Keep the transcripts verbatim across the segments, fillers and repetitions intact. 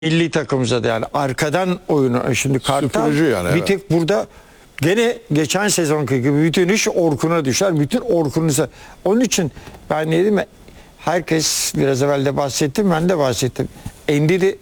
milli takımımıza da yani arkadan oyunu şimdi Kartal yani, bir evet. tek burada gene geçen sezonki gibi bütün iş Orkun'a düşer. Bütün Orkun'uza. Onun için ben ne dedim ya, herkes biraz evvel de bahsettim, ben de bahsettim. Endidi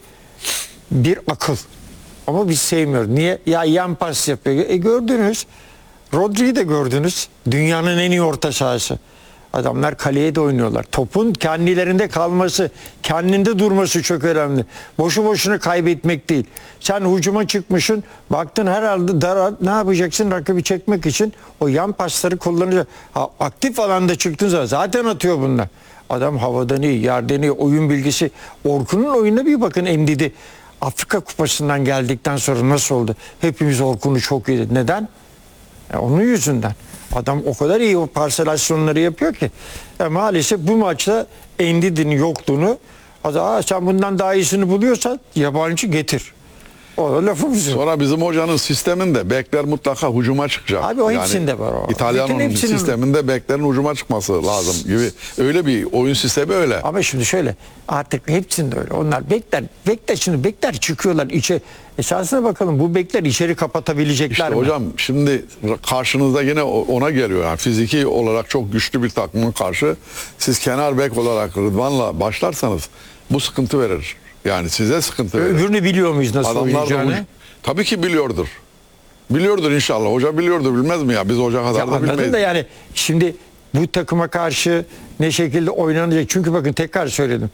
bir akıl. Ama biz sevmiyoruz. Niye? Ya yan pas yapıyor. E gördünüz. Rodri'yi de gördünüz. Dünyanın en iyi orta sahası. Adamlar kaleye de oynuyorlar. Topun kendilerinde kalması, kendinde durması çok önemli. Boşu boşuna kaybetmek değil. Sen hücuma çıkmışsın, baktın herhalde dar, ne yapacaksın? Rakibi çekmek için o yan pasları kullanacak. Ha, aktif alanda çıktığın zaman zaten atıyor bunlar. Adam havadan iyi, yerden iyi, oyun bilgisi. Orkun'un oyununa bir bakın Endidi. Afrika Kupası'ndan geldikten sonra nasıl oldu? Hepimiz Orkun'u çok iyi. Neden? Ya onun yüzünden. Adam o kadar iyi o parselasyonları yapıyor ki. Ya maalesef bu maçta Endidi'nin yokluğunu, Aa, sen bundan daha iyisini buluyorsan yabancı getir. O da lafımız yok. Sonra bizim hocanın sisteminde bekler mutlaka hücuma çıkacak. Abi o hepsinde var o. İtalyan'ın Bütün hepsinin- sisteminde beklerin hücuma çıkması lazım gibi. Öyle bir oyun sistemi öyle. Ama şimdi şöyle artık hepsinde öyle. Onlar bekler, bekler şimdi bekler çıkıyorlar içe. Esasına bakalım bu bekler içeri kapatabilecekler İşte mi? hocam şimdi karşınızda yine ona geliyor. Yani fiziki olarak çok güçlü bir takımın karşı siz kenar bek olarak Rıdvan'la başlarsanız bu sıkıntı verir. Yani size sıkıntı verir. Öbürünü biliyor muyuz nasıl Adamlar da oynayacağını? hoca- tabii ki biliyordur. Biliyordur inşallah. Hoca biliyordur, bilmez mi ya? Biz hoca kadar Ya da anladın bilmeyiz. da yani şimdi bu takıma karşı ne şekilde oynanacak? Çünkü bakın tekrar söyledim.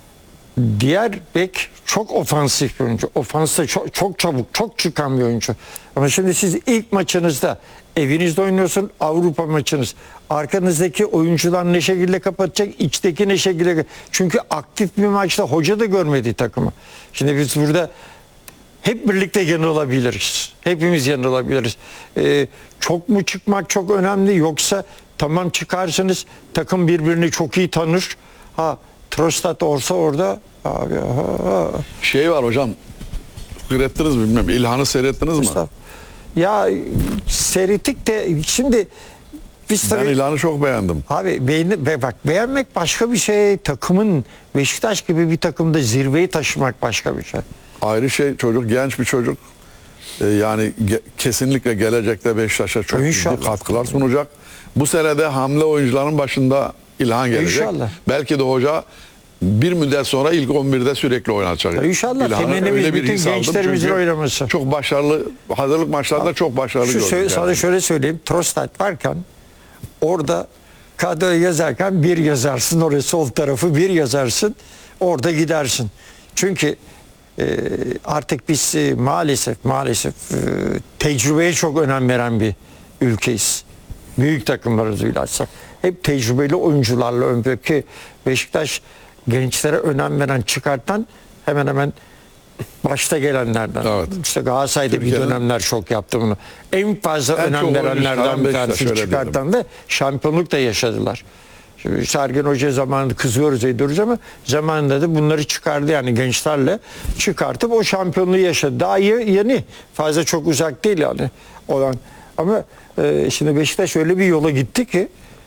Diğer bek çok ofansif bir oyuncu. Ofansta çok, çok çabuk, çok çıkan bir oyuncu. Ama şimdi siz ilk maçınızda evinizde oynuyorsun, Avrupa maçınız. Arkanızdaki oyuncular ne şekilde kapatacak, içteki ne şekilde... Çünkü aktif bir maçta hoca da görmedi takımı. Şimdi biz burada hep birlikte yanılabiliriz. Hepimiz yanılabiliriz. Ee, çok mu çıkmak çok önemli, yoksa tamam çıkarsınız, takım birbirini çok iyi tanır. Ha Trostat olsa orada abi ha, Şey var hocam. Seyrettiniz mi bilmem. İlhan'ı seyrettiniz mi? Trostat. Ya seyrettik de şimdi biz Ben tabii İlhan'ı çok beğendim. abi beğeni, be, bak beğenmek başka bir şey, takımın Beşiktaş gibi bir takımda zirveyi taşımak başka bir şey. Ayrı şey, çocuk genç bir çocuk. Ee, yani ge- kesinlikle gelecekte Beşiktaş'a çok İnşallah. ciddi katkılar sunacak. Bu sene de hamle oyuncuların başında İlhan gelecek. İnşallah. Belki de hoca bir müddet sonra ilk on birde sürekli oynatacak. İnşallah İlhan'ı temennimiz öyle bir bütün his aldım gençlerimizin çünkü oynaması. Çok başarılı, hazırlık maçlarında çok başarılı Şu gördük. söyle, sana yani. şöyle söyleyeyim. Trostat varken orada kadroyu yazarken bir yazarsın, oraya sol tarafı bir yazarsın, orada gidersin. Çünkü e, artık biz e, maalesef maalesef e, tecrübeye çok önem veren bir ülkeyiz. Büyük takımlarız bilhassa. Hep tecrübeli oyuncularla ön ki Beşiktaş gençlere önem veren, çıkartan hemen hemen başta gelenlerden. Evet. İşte Galatasaray'da bir Türkiye'nin- dönemler çok yaptı bunu. En fazla En önem çok oyuncu verenlerden çıkaran bir Beşiktaş, tanesi, öyle çıkartan da şampiyonluk da yaşadılar. Şimdi Sergen Hoca zamanında kızıyoruz ediyoruz ama zamanında da bunları çıkardı, yani gençlerle çıkartıp o şampiyonluğu yaşadı. Daha ye- yeni, fazla çok uzak değil yani olan. Ama e, şimdi Beşiktaş öyle bir yola gitti ki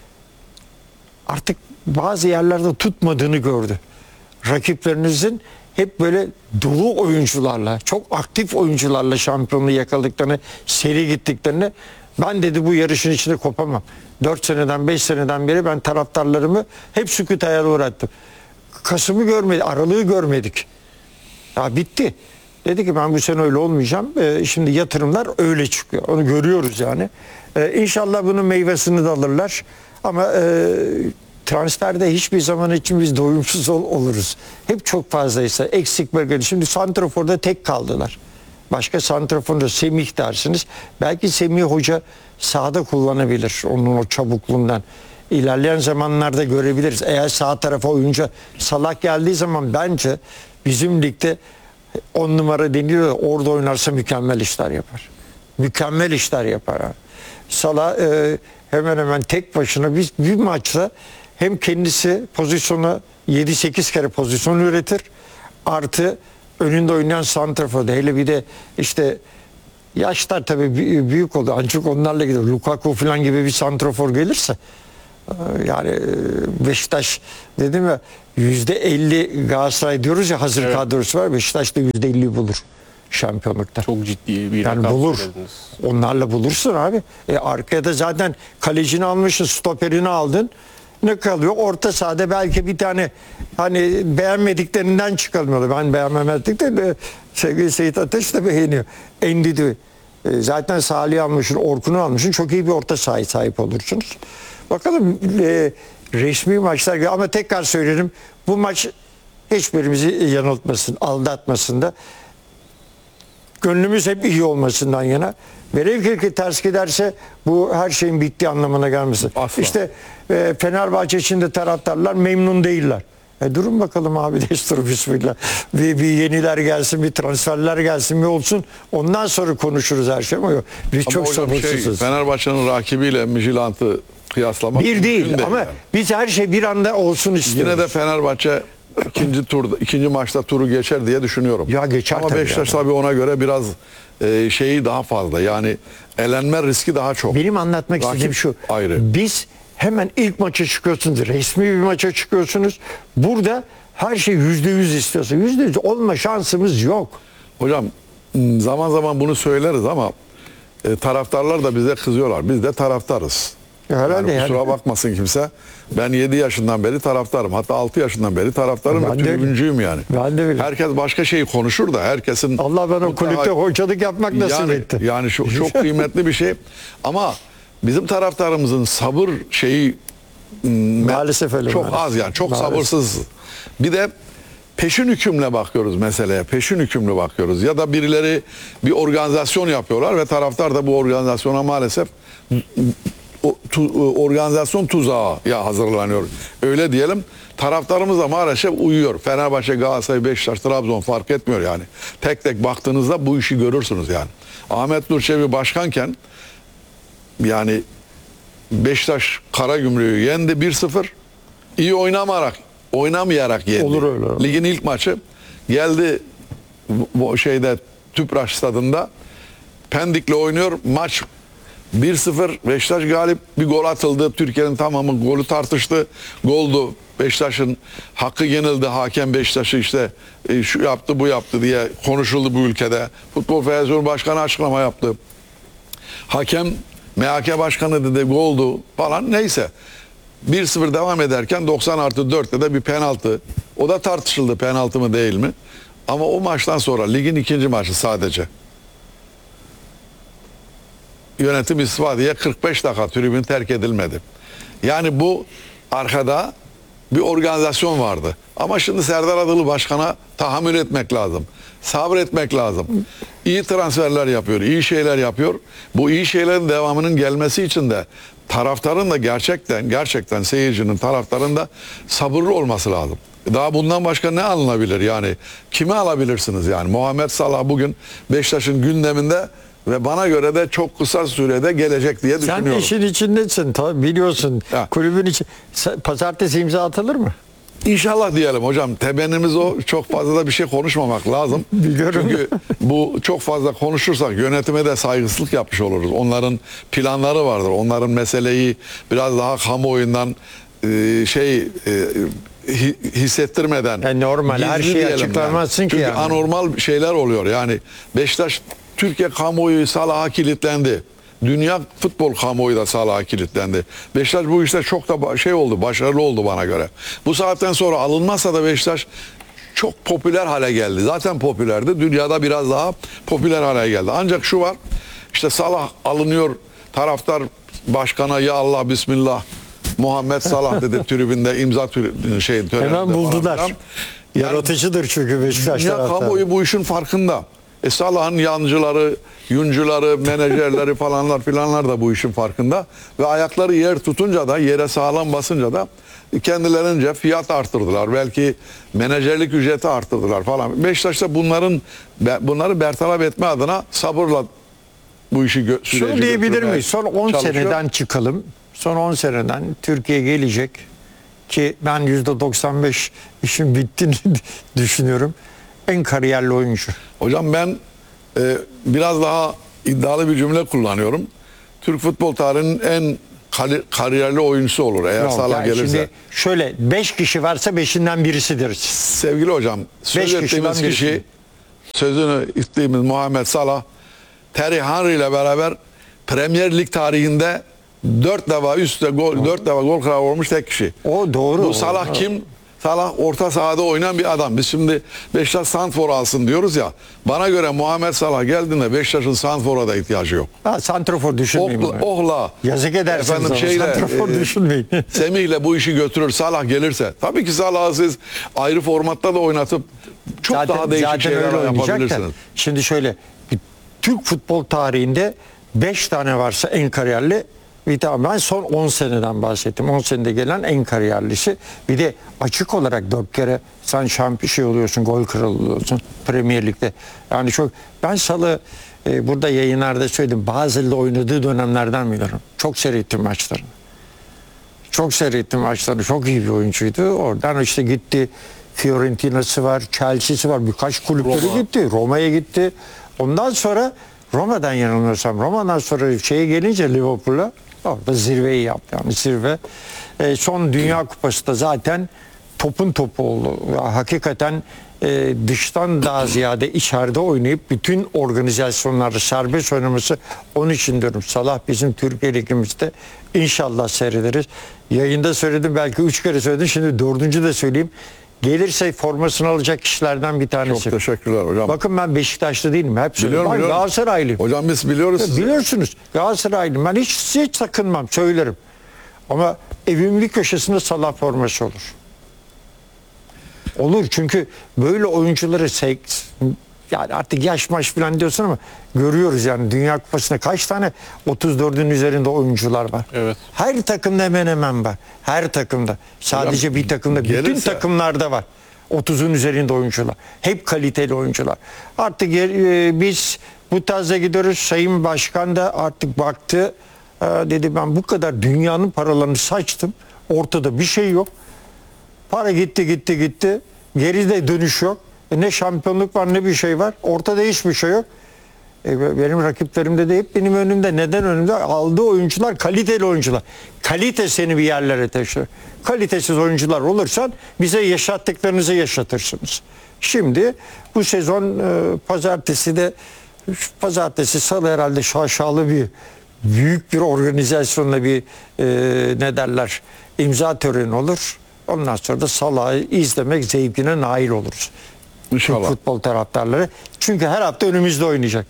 artık bazı yerlerde tutmadığını gördü. Rakiplerinizin hep böyle dolu oyuncularla, çok aktif oyuncularla şampiyonluğu yakaladıklarını, seri gittiklerini, ben dedi bu yarışın içinde kopamam. dört seneden beş seneden beri ben taraftarlarımı hep sükût hayal uğrattım. Kasım'ı görmedik, aralığı görmedik. Ya bitti. Dedi ki ben bu sene öyle olmayacağım. Ee, şimdi yatırımlar öyle çıkıyor. Onu görüyoruz yani. Ee, İnşallah bunun meyvesini de alırlar. Ama e, transferde hiçbir zaman için biz doyumsuz ol, oluruz. Hep çok fazlaysa eksik bölgede. Şimdi santraforda tek kaldılar. Başka santraforda Semih dersiniz. Belki Semih Hoca sahada kullanabilir onun o çabukluğundan. İlerleyen zamanlarda görebiliriz. Eğer sağ tarafa oyuncu Salah geldiği zaman bence bizim ligde on numara deniliyor, orada oynarsa mükemmel işler yapar. Mükemmel işler yapar. Ha. Salah e, hemen hemen tek başına bir, bir maçta hem kendisi pozisyonu yedi sekiz kere pozisyon üretir. Artı önünde oynayan santraforda, hele bir de işte yaşlar tabii büyük oldu. Ancak onlarla gider. Lukaku falan gibi bir santrafor gelirse Ee, Yani e, Beşiktaş dedim ya yüzde elli Galatasaray diyoruz ya hazır Evet. kadrosu var. Beşiktaş da yüzde elli bulur şampiyonlukta. Çok ciddi bir Yani rakam bulur. söylediniz. Onlarla bulursun abi. E arkaya da zaten kalecini almışsın, stoperini aldın. Ne kalıyor? Orta sahada belki bir tane hani beğenmediklerinden çıkalmıyorlar. Ben beğenmemezdik de de sevgili Seyit Ateş de beğeniyor. Endidi. E, zaten Salih almışsın, Orkun'u almışsın. Çok iyi bir orta sahaya sahip olursunuz. Bakalım e, resmi maçlar ama tekrar söylerim bu maç hiçbirimizi yanıltmasın, aldatmasın da gönlümüz hep iyi olmasından yana. Velev ki ters giderse bu her şeyin bittiği anlamına gelmesin. Asla. İşte e, Fenerbahçe içinde taraftarlar memnun değiller. E durun bakalım abi destur bismillah. Bir, bir yeniler gelsin, bir transferler gelsin, bir olsun. Ondan sonra konuşuruz her şey ama yok. Biz Ama çok hocam şey, sabırsızız. Fenerbahçe'nin rakibiyle Midtjylland'ı kıyaslamak bir mümkün değil ama yani. biz her şey bir anda olsun istiyoruz. Yine de Fenerbahçe ikinci turda, ikinci maçta turu geçer diye düşünüyorum. Ya geçer Ama tabii Beşiktaş yani. tabii ona göre biraz e, şeyi daha fazla. Yani elenme riski daha çok. Benim anlatmak Rakip istediğim şu. ayrı. Biz hemen ilk maça çıkıyorsunuz. Resmi bir maça çıkıyorsunuz. Burada her şey yüzde yüz istiyorsa yüzde yüz olma şansımız yok. Hocam zaman zaman bunu söyleriz ama e, taraftarlar da bize kızıyorlar. Biz de taraftarız. Herhalde Yani yani. kusura bakmasın kimse. Ben yedi yaşından beri taraftarım. Hatta altı yaşından beri taraftarım Ben ve de öyle. tribüncüyüm yani. Ben de öyle. Herkes başka şeyi konuşur da herkesin... Allah bana mutlaka- kulüpte hocalık yapmak nasip yani, etti. Yani şu, çok kıymetli bir şey. Ama bizim taraftarımızın sabır şeyi Maalesef öyle. çok maalesef. az yani. Çok Maalesef. sabırsız. Bir de peşin hükümle bakıyoruz meseleye. Peşin hükümlü bakıyoruz. Ya da birileri bir organizasyon yapıyorlar ve taraftar da bu organizasyona maalesef o, tu, organizasyon tuzağı ya hazırlanıyor. Öyle diyelim. Taraftarımız da maalesef uyuyor. Fenerbahçe, Galatasaray, Beşiktaş, Trabzon fark etmiyor yani. Tek tek baktığınızda bu işi görürsünüz yani. Ahmet Nur Çebi başkanken yani Beşiktaş Karagümrük'ü yendi bir sıfır. İyi oynamayarak, oynamayarak yendi. Olur öyle. Ligin ilk maçı geldi bu şeyde Tüpraş stadında Pendik'le oynuyor. Maç bir sıfır Beşiktaş galip, bir gol atıldı. Türkiye'nin tamamı golü tartıştı. Goldu. Beşiktaş'ın hakkı yenildi. Hakem Beşiktaş'ı işte e, şu yaptı bu yaptı diye konuşuldu bu ülkede. Futbol Federasyonu Başkanı açıklama yaptı. Hakem M H K Başkanı dedi goldu falan neyse. bir sıfır devam ederken doksan artı dörtte de bir penaltı. O da tartışıldı penaltı mı değil mi? Ama o maçtan sonra ligin ikinci maçı sadece. Yönetim istifa diye kırk beş dakika tribün terk edilmedi. Yani bu arkada bir organizasyon vardı. Ama şimdi Serdar Adalı Başkan'a tahammül etmek lazım. Sabretmek lazım. İyi transferler yapıyor, iyi şeyler yapıyor. Bu iyi şeylerin devamının gelmesi için de taraftarın da gerçekten, gerçekten seyircinin, taraftarın da sabırlı olması lazım. Daha bundan başka ne alınabilir yani? Kimi alabilirsiniz yani? Muhammed Salah bugün Beşiktaş'ın gündeminde ve bana göre de çok kısa sürede gelecek diye Sen düşünüyorum. işin içindesin tabii biliyorsun. Ya. Kulübün için Sen- pazartesi imza atılır mı? İnşallah diyelim hocam. Temennimiz o. Çok fazla da bir şey konuşmamak lazım. Biliyorum. Çünkü bu çok fazla konuşursak yönetime de saygısızlık yapmış oluruz. Onların planları vardır. Onların meseleyi biraz daha kamuoyundan e, şey e, hi- hissettirmeden Yani normal, her gizli şeyi diyelim açıklamazsın ki Çünkü yani. anormal şeyler oluyor. Yani Beşiktaş Türkiye kamuoyu Salah'a kilitlendi. Dünya futbol kamuoyu da Salah'a kilitlendi. Beşiktaş bu işte çok da ba- şey oldu, başarılı oldu bana göre. Bu saatten sonra alınmazsa da Beşiktaş çok popüler hale geldi. Zaten popülerdi. Dünyada biraz daha popüler hale geldi. Ancak şu var, işte Salah alınıyor, taraftar başkana ya Allah bismillah Muhammed Salah dedi tribünde imza tür- şey töreninde Hemen falan buldular. filan. Yani Yaratıcıdır çünkü Beşiktaş dünya taraftarı. kamuoyu bu işin farkında. E Salah'ın yancıları, yuncuları, menajerleri falanlar filanlar da bu işin farkında. Ve ayakları yer tutunca da, yere sağlam basınca da kendilerince fiyat arttırdılar. Belki menajerlik ücreti arttırdılar falan. Beşiktaş'ta bunların bunları bertaraf etme adına sabırla bu işi gö- Şunu süreci diyebilir götürmeye miyiz? Son on çalışıyor. seneden çıkalım. Son on seneden Türkiye gelecek ki ben yüzde doksan beş işin bittiğini düşünüyorum. En kariyerli oyuncu. Hocam ben e, biraz daha iddialı bir cümle kullanıyorum. Türk futbol tarihinin en kari- kariyerli oyuncusu olur eğer Yok, Salah yani gelirse. Şimdi şöyle beş kişi varsa beşinden birisidir. Sevgili hocam, söz kişiden ettiğimiz birisi. kişi, sözünü ettiğimiz Muhammed Salah, Terry Henry ile beraber Premier Lig tarihinde dört defa üstte gol, dört defa gol kralı olmuş tek kişi. O doğru. Bu Salah O- kim? Salah orta sahada oynayan bir adam. Biz şimdi Beşiktaş sanfor alsın diyoruz ya. Bana göre Muhammed Salah geldiğinde Beşiktaş'ın sanfora da ihtiyacı yok. Ha, santrafor düşünmeyin. Ohla, bunu. ohla Yazık edersiniz efendim ama şeyle, santrafor e, düşünmeyin. Semih'le bu işi götürür. Salah gelirse. Tabii ki Salah'ı siz ayrı formatta da oynatıp çok daha değişik şeyler öyle oynayacak da. yapabilirsiniz. Şimdi şöyle bir Türk futbol tarihinde beş tane varsa en kariyerli, bir tane ben son on seneden bahsettim. on senede gelen en kariyerlisi. Bir de açık olarak dört kere sen şampiyon şey oluyorsun, gol kralı oluyorsun Premier Lig'de. Yani çok ben Salah'ı e, burada yayınlarda söyledim. Bazel'de oynadığı dönemlerden biliyorum. Çok seyrettim maçlarını. Çok seyrettim maçlarını. Çok iyi bir oyuncuydu. Oradan işte gitti. Fiorentina'sı var, Chelsea'si var. Birkaç kulüpleri Roma. gitti. Roma'ya gitti. Ondan sonra Roma'dan yanılmıyorsam Roma'dan sonra şeye gelince Liverpool'a orada zirveyi yaptı. Yani zirve. E, son Dünya Kupası da zaten topun topu oldu. Ya, hakikaten e, dıştan daha ziyade içeride oynayıp bütün organizasyonlarda serbest oynaması, onun için diyorum Salah bizim Türkiye Ligimizde inşallah seyrederiz. Yayında söyledim, belki üç kere söyledim, şimdi dördüncü de söyleyeyim. Gelirse formasını alacak kişilerden bir tanesi. Çok teşekkürler hocam. Bakın ben Beşiktaşlı değilim. Hep söylüyorum. Biliyorum, Ben biliyorum. Galatasaraylıyım. Hocam biz biliyoruz sizi. Biliyorsunuz Galatasaraylıyım. Ben hiç, hiç sakınmam, söylerim. Ama evimin bir köşesinde Salah forması olur. Olur, çünkü böyle oyuncuları sek- yani artık yaş maş falan diyorsun ama görüyoruz yani Dünya Kupası'nda kaç tane otuz dördün üzerinde oyuncular var. Evet. Her takımda hemen hemen var. Her takımda. Sadece Hocam, bir takımda. Bütün gelirse- takımlarda var. otuzun üzerinde oyuncular. Hep kaliteli oyuncular. Artık e, biz bu tarzda gidiyoruz. Sayın Başkan da artık baktı. E, dedi ben bu kadar dünyanın paralarını saçtım. Ortada bir şey yok. Para gitti gitti gitti. Geride dönüş yok. E ne şampiyonluk var ne bir şey var. Ortada hiçbir şey yok. E benim rakiplerimde de hep benim önümde. Neden önümde? Aldığı oyuncular kaliteli oyuncular. Kalite seni bir yerlere taşır. Kalitesiz oyuncular olursan bize yaşattıklarınızı yaşatırsınız. Şimdi bu sezon e, pazartesi de pazartesi salı herhalde şaşalı bir büyük bir organizasyonla bir e, ne derler imza töreni olur. Ondan sonra da Salah'ı izlemek zevkine nail oluruz. İnşallah. Türk futbol taraftarları. Çünkü her hafta önümüzde oynayacak.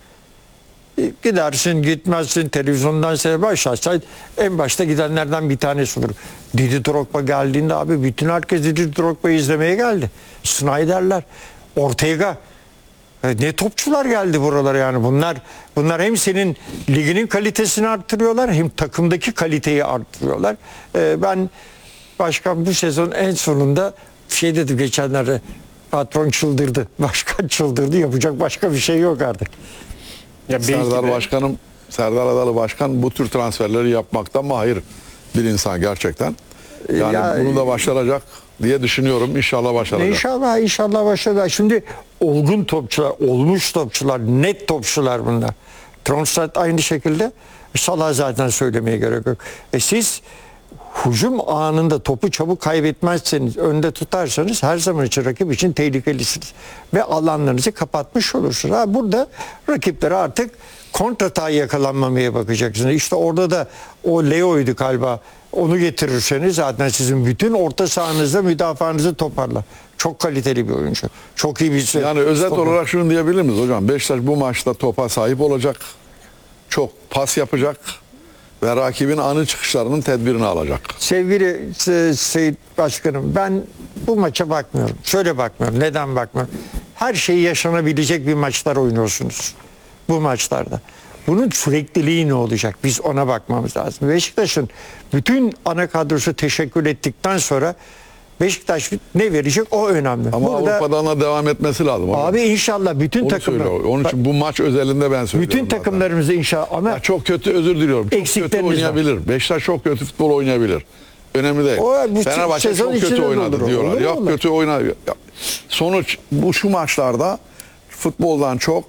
E, Gidersin gitmezsin televizyondan seyre başlarsan en başta gidenlerden bir tanesi olur. Didi Drogba geldiğinde abi bütün herkes Didi Drogba'yı izlemeye geldi. Snyder'ler, Ortega. E, Ne topçular geldi buralara yani. Bunlar bunlar hem senin liginin kalitesini arttırıyorlar hem takımdaki kaliteyi arttırıyorlar. E, ben başkan bu sezon en sonunda şey dedi geçenlerde, patron çıldırdı. Başkan çıldırdı. Yapacak başka bir şey yok artık. Ya belki Serdar de- Başkanım, Serdar Adalı Başkan bu tür transferleri yapmakta mahir bir insan gerçekten. Yani Ya- bunu da başaracak diye düşünüyorum. İnşallah başaracak. İnşallah inşallah başarılar. Şimdi olgun topçular, olmuş topçular, net topçular bunlar. Tronstadt aynı şekilde. Salah zaten söylemeye gerek yok. E siz hücum anında topu çabuk kaybetmezseniz, önde tutarsanız her zaman için rakip için tehlikelisiniz. Ve alanlarınızı kapatmış olursunuz. Ha, burada rakiplere artık kontratağa yakalanmamaya bakacaksınız. İşte orada da o Leo'ydu galiba. Onu getirirseniz zaten sizin bütün orta sahanızda müdafaanızı toparlar. Çok kaliteli bir oyuncu. Çok iyi bir Yani özet stoper. olarak şunu diyebilir miyiz hocam? Beşiktaş bu maçta topa sahip olacak. Çok pas yapacak. Ve rakibin anı çıkışlarının tedbirini alacak. Sevgili Se- Seyit Başkanım, ben bu maça bakmıyorum. Şöyle bakmıyorum. Neden bakmıyorum? Her şey yaşanabilecek bir maçlar oynuyorsunuz. Bu maçlarda. Bunun sürekliliği ne olacak? Biz ona bakmamız lazım. Beşiktaş'ın bütün ana kadrosu teşekkür ettikten sonra Beşiktaş ne verecek o önemli. Ama Burada, Avrupa'dan da devam etmesi lazım. hocam. abi inşallah bütün Onu takımlar, söylüyor. Onun için bu maç özelinde ben söylüyorum. bütün zaten. takımlarımızı inşallah ama Ya çok kötü, özür diliyorum. Çok kötü Eksikleriniz var. oynayabilir. Beşiktaş çok kötü futbol oynayabilir. Önemli değil. O, bu Fenerbahçe sezon çok kötü içinde de oynadı olur, diyorlar. olur, Yok olur. kötü oynadı. Ya, sonuç bu şu maçlarda futboldan çok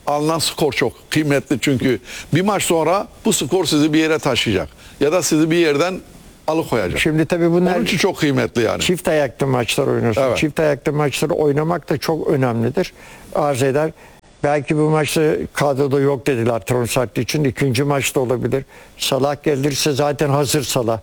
alınan skor çok kıymetli çünkü bir maç sonra bu skor sizi bir yere taşıyacak ya da sizi bir yerden alıkoyacak. Şimdi tabii bunlar Onun için çok kıymetli yani. çift ayaklı maçlar oynuyorsun. Evet. Çift ayaklı maçları oynamak da çok önemlidir. Arz eder. Belki bu maçta kadroda yok dediler Trossard için. İkinci maçta olabilir. Salah gelirse zaten hazır Salah.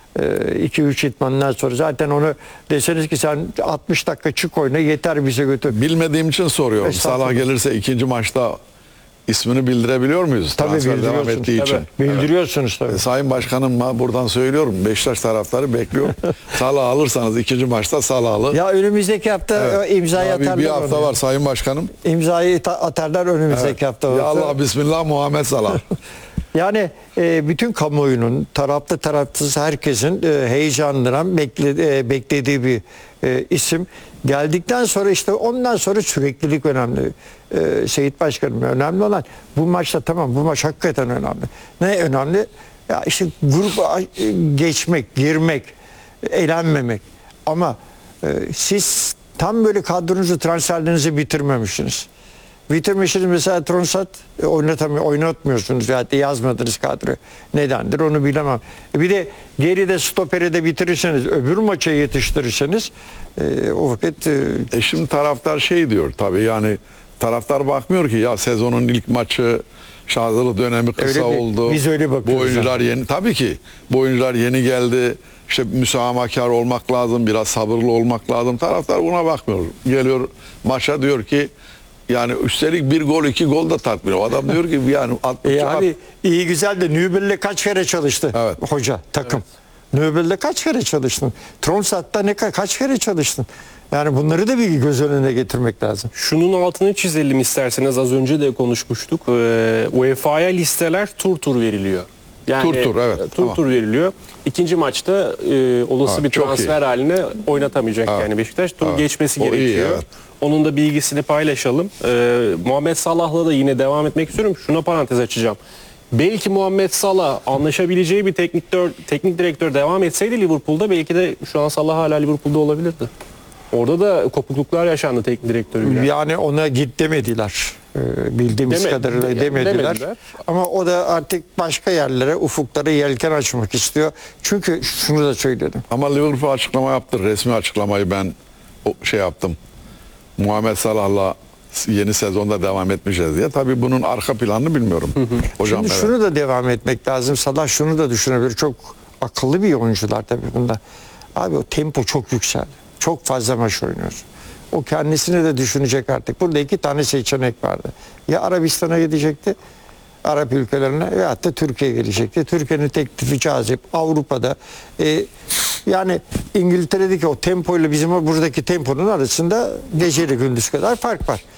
iki üç itmandan sonra zaten onu deseniz ki sen altmış dakika çık oyna yeter bize götür. Bilmediğim için soruyorum. Estağfurullah. Salah gelirse ikinci maçta ismini bildirebiliyor muyuz? Tabii Transfer devam bildiriyorsunuz. ettiği için. Tabii. Bildiriyorsunuz tabii. E, Sayın Başkanım buradan söylüyorum. Beşiktaş taraftarı bekliyor. Salah alırsanız ikinci maçta Salah'lı. Ya önümüzdeki hafta Evet. imzayı Daha bir, atarlar. bir hafta onu. var Sayın Başkanım. İmzayı ta- atarlar önümüzdeki hafta. Ya Allah bismillah Muhammed Salah. Yani e, bütün kamuoyunun taraflı tarafsız herkesin e, heyecanlandıran bekle, e, beklediği bir e, isim. Geldikten sonra işte ondan sonra süreklilik önemli. E, Seyit Başkanım önemli olan bu maçta tamam bu maç hakikaten önemli. Ne önemli? Ya işte grup geçmek, girmek, eğlenmemek. Ama e, siz tam böyle kadronuzu, transferlerinizi bitirmemişsiniz. Bitirmişsiniz mesela Trossard e, oynatamıyor, oynatmıyorsunuz ya da yazmadınız kadro. Nedendir onu bilemem. E, bir de geride stoperi de bitirirseniz, öbür maça yetiştirirseniz e, o vakit e, E şimdi taraftar şey diyor tabii yani taraftar bakmıyor ki ya sezonun ilk maçı şarjlı dönemi kısa Öyle bir- oldu. biz öyle bakıyoruz Bu oyuncular yeni tabii ki bu oyuncular yeni geldi. İşte müsamahakar olmak lazım, biraz sabırlı olmak lazım. Taraftar buna bakmıyor. Geliyor maça diyor ki yani üstelik bir gol iki gol da tatmin. O adam diyor ki yani altmış e, yani iyi güzel de Nübel'le kaç kere çalıştı Evet. hoca takım. Nübel'le kaç kere çalıştın? Tronsard'da ne ka- kaç kere çalıştın? Yani bunları da bir göz önüne getirmek lazım. Şunun altını çizelim isterseniz, az önce de konuşmuştuk. Ee, U E F A'ya listeler tur tur veriliyor. Yani, Tur tur, evet, Tur tamam. tur veriliyor. İkinci maçta e, olası Ha, bir çok transfer iyi. haline oynatamayacak Evet. yani Beşiktaş. Tur Evet. geçmesi O iyi, gerekiyor. evet. Onun da bilgisini paylaşalım. Ee, Muhammed Salah'la da yine devam etmek istiyorum. Şuna parantez açacağım. Belki Muhammed Salah anlaşabileceği bir teknik, teknik direktör devam etseydi Liverpool'da belki de şu an Salah hala Liverpool'da olabilirdi. Orada da kopukluklar yaşandı teknik direktörüyle. Yani ona git demediler. Ee, bildiğimiz Deme- kadarıyla de- demediler. demediler. Ama o da artık başka yerlere, ufuklara yelken açmak istiyor. Çünkü şunu da söyledim. ama Liverpool açıklama yaptı. Resmi açıklamayı ben o şey yaptım. Muhammed Salah'la yeni sezonda devam etmişiz diye. Tabii bunun arka planını bilmiyorum. Hocam Şimdi evet. şunu da devam etmek lazım. Salah şunu da düşünebilir. Çok akıllı bir oyuncular tabii bunda. Abi o tempo çok yükseldi. Çok fazla maç oynuyorsun. O kendisini de düşünecek artık. Burada iki tane seçenek vardı. Ya Arabistan'a gidecekti, Arap ülkelerine, veyahut da Türkiye'ye gelecekti. Türkiye'nin teklifi cazip. Avrupa'da e, yani İngiltere'deki o tempoyla bizim o buradaki temponun arasında geceyle gündüz kadar fark var.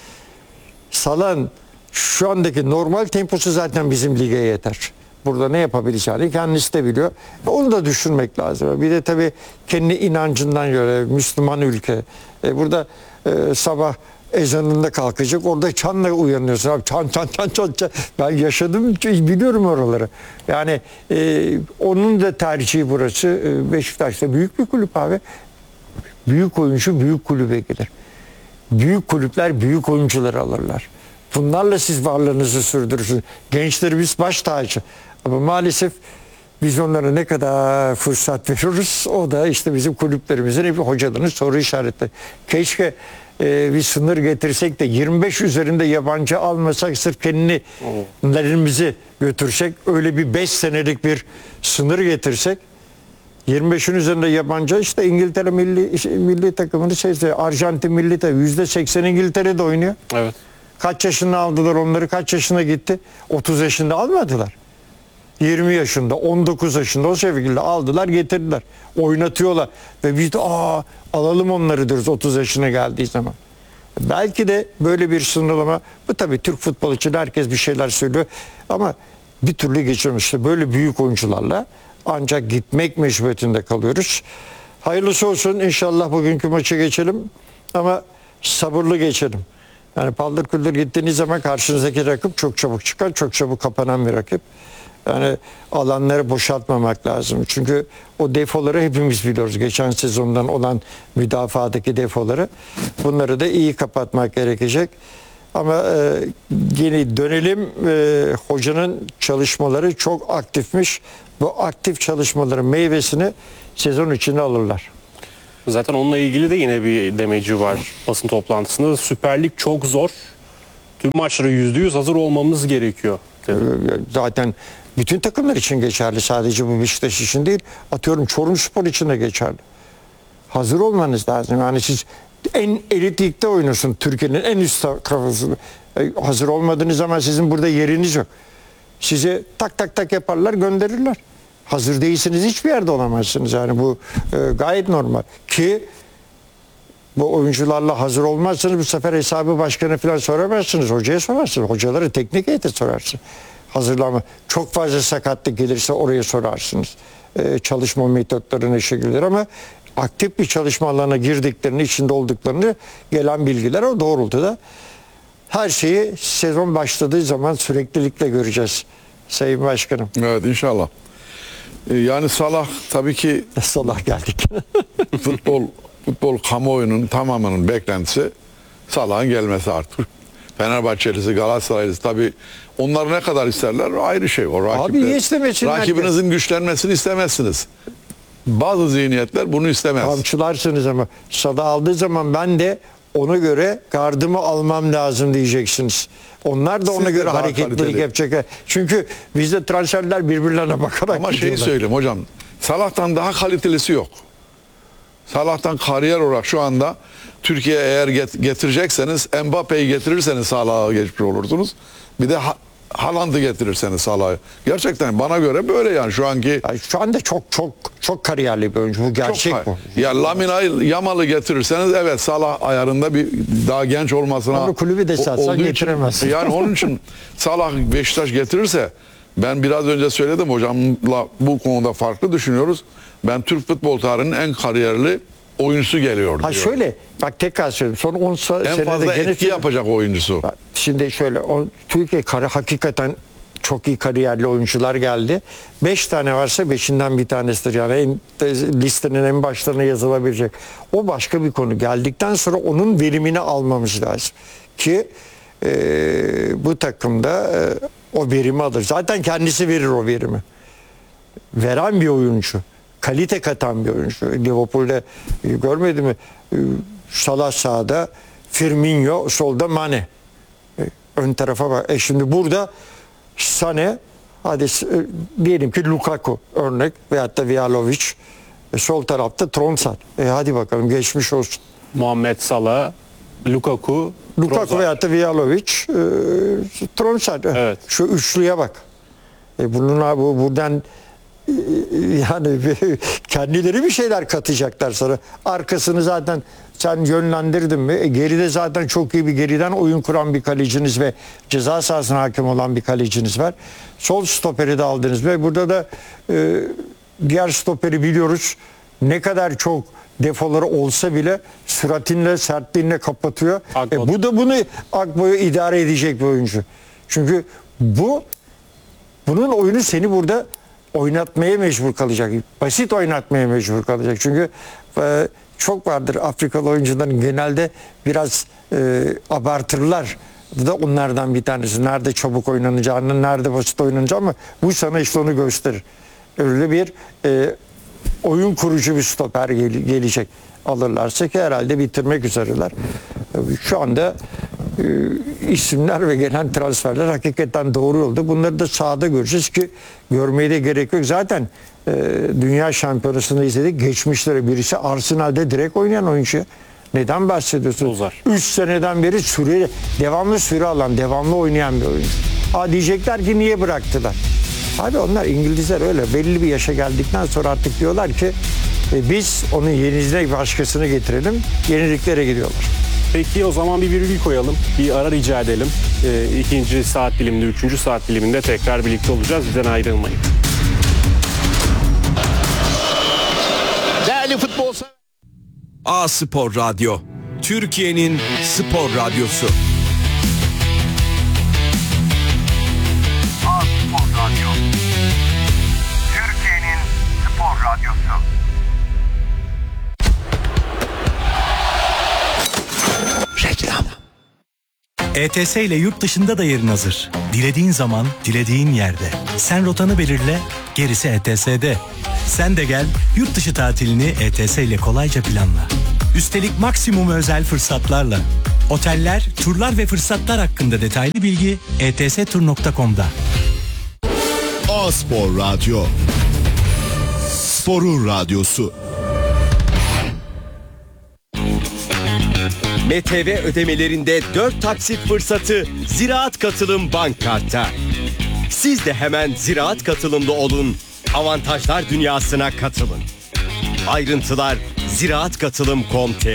Salah'ın şu andaki normal temposu zaten bizim lige yeter. Burada ne yapabileceğini kendisi de biliyor. Onu da düşünmek lazım. Bir de tabii kendi inancından göre Müslüman ülke. E, burada e, sabah ezanında kalkacak. Orada çanla uyanıyorsun. Abi, çan çan çan çan çan. Ben yaşadım, biliyorum oraları. Yani e, onun da tercihi burası. E, Beşiktaş'ta büyük bir kulüp abi. Büyük oyuncu büyük kulübe gider. Büyük kulüpler büyük oyuncuları alırlar. Bunlarla siz varlığınızı sürdürürsünüz. Gençlerimiz baş tacı. Ama maalesef biz onlara ne kadar fırsat veriyoruz, o da işte bizim kulüplerimizin hep hocalarının soru işareti. Keşke e, bir sınır getirsek de yirmi beş üzerinde yabancı almasak, sırf kendilerimizi götürsek, öyle bir beş senelik bir sınır getirsek, yirmi beşin üzerinde yabancı, işte İngiltere milli milli takımını seçti. Arjantin milli takımı yüzde seksen İngiltere'de oynuyor. Evet. Kaç yaşında aldılar onları? Kaç yaşına gitti? otuz yaşında almadılar. yirmi yaşında, on dokuz yaşında o şekilde aldılar, getirdiler. Oynatıyorlar. Ve biz de aa alalım onları diyoruz otuz yaşına geldiği zaman. Belki de böyle bir sınırlama, bu tabii Türk futbolu için herkes bir şeyler söylüyor. Ama bir türlü geçirmişti. Böyle büyük oyuncularla ancak gitmek mecburiyetinde kalıyoruz. Hayırlısı olsun, inşallah bugünkü maçı geçelim. Ama sabırlı geçelim. Yani paldır küldür gittiğiniz zaman karşınızdaki rakip çok çabuk çıkar, çok çabuk kapanan bir rakip. Yani alanları boşaltmamak lazım. Çünkü o defoları hepimiz biliyoruz. Geçen sezondan olan müdafaadaki defoları. Bunları da iyi kapatmak gerekecek. Ama e, yine dönelim, e, hocanın çalışmaları çok aktifmiş. Bu aktif çalışmaların meyvesini sezon içinde alırlar. Zaten onunla ilgili de yine bir demeci var basın toplantısında. Süper Lig çok zor. Tüm maçlara yüzde yüz hazır olmamız gerekiyor dedi. Zaten bütün takımlar için geçerli. Sadece bu Beşiktaş için değil. Atıyorum Çorumspor için de geçerli. Hazır olmanız lazım. Yani siz en elit ligde oynuyorsun. Türkiye'nin en üst kafasını. E, hazır olmadığınız zaman sizin burada yeriniz yok. Size tak tak tak yaparlar, gönderirler. Hazır değilsiniz, hiçbir yerde olamazsınız. Yani bu e, gayet normal. Ki bu oyuncularla hazır olmazsanız bu sefer hesabı başkanı falan soramazsınız. Hocaya sorarsınız. Hocaları teknik heyete sorarsınız. Hazırlama. Çok fazla sakatlık gelirse oraya sorarsınız. Ee, çalışma metotları ne şekildir ama aktif bir çalışma alanına girdiklerini, içinde olduklarını gelen bilgiler o doğrultuda. Her şeyi sezon başladığı zaman süreklilikle göreceğiz Sayın Başkanım. Evet, inşallah. Ee, Yani Salah tabii ki Salah geldik. futbol futbol kamuoyunun tamamının beklentisi Salah'ın gelmesi artık. Fenerbahçelisi, Galatasaraylısı tabii onlar ne kadar isterler ayrı şey. O Abi niye istemesinler ki? rakibinizin güçlenmesini istemezsiniz. Bazı zihniyetler bunu istemez. Kamçılarsınız ama Salah aldığı zaman ben de ona göre gardımı almam lazım diyeceksiniz. Onlar da ona Siz de göre daha hareketlilik kaliteli. yapacak. Çünkü bizde transferler birbirlerine bakarak Ama şeyi gidiyorlar. söyleyeyim hocam. Salah'tan daha kalitelisi yok. Salah'tan kariyer olarak şu anda Türkiye'ye eğer get- getirecekseniz Mbappe'yi getirirseniz Salah'a geçmiş olursunuz. Bir de ha- Haaland'ı getirirseniz Salah'ı. Gerçekten bana göre böyle yani şu anki Yani şu anda çok çok çok kariyerli bir oyuncu. Bu gerçek çok bu. ya Lamine Yamal'ı getirirseniz evet Salah ayarında bir daha genç olmasına Onu kulübü de o- satsan olduğu için- getiremezsin. Yani onun için Salah Beşiktaş getirirse ben biraz önce söyledim hocamla bu konuda farklı düşünüyoruz. Ben Türk futbol tarihinin en kariyerli oyuncusu geliyor Ha diyor. şöyle bak tekrar söyleyeyim. Son on sa- En senede fazla gene etki yapacak oyuncusu. Bak, Şimdi şöyle o, Türkiye kari, hakikaten çok iyi kariyerli oyuncular geldi. Beş tane varsa beşinden bir tanesidir. Yani en, listenin en başlarına yazılabilecek. O başka bir konu. Geldikten sonra onun verimini almamız lazım. Ki e, bu takımda e, o verimi alır. Zaten kendisi verir o verimi. Veren bir oyuncu. Kalite katan bir oyuncu. Liverpool'de e, görmedi mi? E, Salah sağda, Firmino solda, Mane. E, ön tarafa bak. E şimdi burada Sane, hadi e, diyelim ki Lukaku örnek veyahut da Vlahovic. E, sol tarafta Trossard. E hadi bakalım geçmiş olsun. Muhammed Salah, Lukaku, Lukaku Trossard. veyahut da Vlahovic, e, Trossard. E, Evet. Şu üçlüye bak. E bunun bu buradan e, yani kendileri bir şeyler katacaklar sana. Arkasını zaten sen yönlendirdin mi? E, geride zaten çok iyi bir geriden oyun kuran bir kaleciniz ve ceza sahasına hakim olan bir kaleciniz var. Sol stoperi de aldınız ve burada da e, diğer stoperi biliyoruz. Ne kadar çok defoları olsa bile süratinle, sertliğinle kapatıyor. Akbo. E, bu da bunu Akbo'yu idare edecek bir oyuncu. Çünkü bu bunun oyunu seni burada oynatmaya mecbur kalacak. Basit oynatmaya mecbur kalacak. Çünkü e, çok vardır Afrikalı oyuncuların genelde biraz e, abartırlar. Bu da onlardan bir tanesi. Nerede çabuk oynanacağını, nerede basit oynanacağını ama bu sana işte onu gösterir. Öyle bir e, oyun kurucu bir stoper gel- gelecek. Alırlarsa ki herhalde bitirmek üzereler. E, Şu anda e, isimler ve gelen transferler hakikaten doğru yolda. Bunları da sahada göreceğiz ki görmeye de gerek yok. Zaten e, Dünya Şampiyonası'nda izledik. Geçmişleri birisi Arsenal'de direkt oynayan oyuncu. Neden bahsediyorsun? Uzar. üç seneden beri süre, devamlı süre alan, devamlı oynayan bir oyuncu. Ha diyecekler ki niye bıraktılar? Abi onlar İngilizler öyle. Belli bir yaşa geldikten sonra artık diyorlar ki e, biz onun yerine başkasını getirelim. Yeniliklere gidiyorlar. Peki o zaman bir virgül koyalım. Bir ara rica edelim. Ee, ikinci saat diliminde, üçüncü saat diliminde tekrar birlikte olacağız. Bizden ayrılmayın. Değerli futbol A Spor Radyo, Türkiye'nin spor radyosu. A Spor Radyo. Türkiye'nin spor radyosu. Reklam. E T S ile yurt dışında da yerin hazır. Dilediğin zaman, dilediğin yerde. Sen rotanı belirle, gerisi E T S'de. Sen de gel, yurt dışı tatilini E T S ile kolayca planla. Üstelik maksimum özel fırsatlarla. Oteller, turlar ve fırsatlar hakkında detaylı bilgi e t s tur nokta com'da. A-Spor Radyo. Sporun radyosu. M T V ödemelerinde dört taksit fırsatı Ziraat Katılım Bank Kart'ta. Siz de hemen Ziraat Katılımlı olun, avantajlar dünyasına katılın. Ayrıntılar ziraat katılım nokta com nokta tr